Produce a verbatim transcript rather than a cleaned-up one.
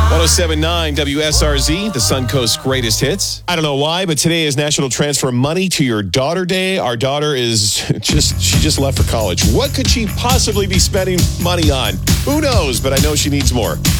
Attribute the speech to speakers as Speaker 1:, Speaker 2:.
Speaker 1: ten seventy-nine W S R Z, the Suncoast's greatest hits. I don't know why, but today is National Transfer Money to Your Daughter Day. Our daughter is just, she just left for college. What could she possibly be spending money on? Who knows, but I know she needs more.